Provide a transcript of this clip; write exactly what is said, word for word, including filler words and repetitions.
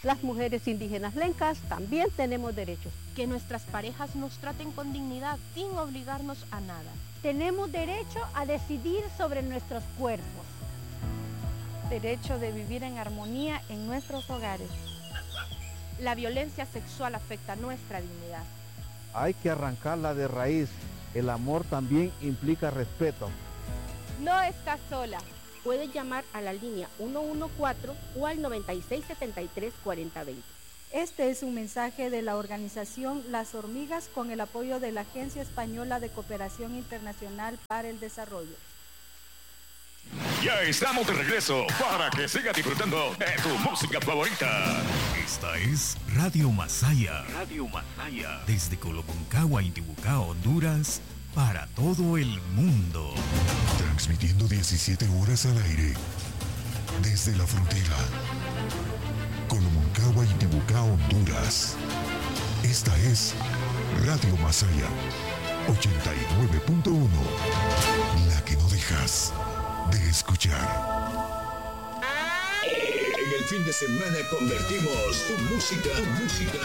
Las mujeres indígenas lencas también tenemos derechos. Que nuestras parejas nos traten con dignidad sin obligarnos a nada. Tenemos derecho a decidir sobre nuestros cuerpos. Derecho de vivir en armonía en nuestros hogares. La violencia sexual afecta nuestra dignidad. Hay que arrancarla de raíz. El amor también implica respeto. No estás sola. Puedes llamar a la línea uno uno cuatro o al noventa y seis setenta y tres cuarenta veinte. Este es un mensaje de la organización Las Hormigas con el apoyo de la Agencia Española de Cooperación Internacional para el Desarrollo. Ya estamos de regreso para que sigas disfrutando de tu música favorita. Esta es Radio Masaya. Radio Masaya. Desde Coloponcagua, Intibucá, Honduras, para todo el mundo. Transmitiendo diecisiete horas al aire. Desde la frontera. Coloponcagua, Intibucá, Honduras. Esta es Radio Masaya ochenta y nueve punto uno. La que no dejas de escuchar. En el fin de semana convertimos tu música, tu música